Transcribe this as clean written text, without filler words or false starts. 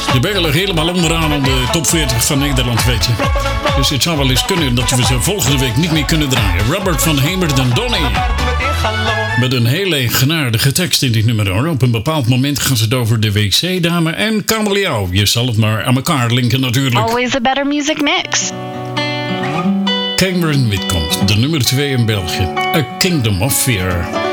De Bergen liggen helemaal onderaan op de top 40 van Nederland, weet je. Dus het zou wel eens kunnen dat we ze volgende week niet meer kunnen draaien. Robert van Hemert en Donny. Met een hele eigenaardige tekst in dit nummer hoor. Op een bepaald moment gaan ze het over de wc-dame en Kameliau. Je zal het maar aan elkaar linken natuurlijk. Always a better music mix. Cameron Whitcomb, de nummer 2 in België. A Kingdom of Fear.